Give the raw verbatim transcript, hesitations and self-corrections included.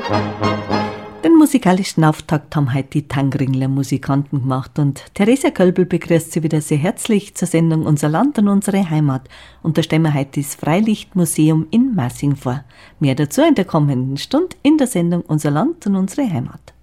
Den musikalischen Auftakt haben heute die Tangringler Musikanten gemacht und Theresia Kölbel begrüßt Sie wieder sehr herzlich zur Sendung Unser Land und unsere Heimat. Und da stellen wir heute das Freilichtmuseum in Massing vor. Mehr dazu in der kommenden Stunde in der Sendung Unser Land und unsere Heimat.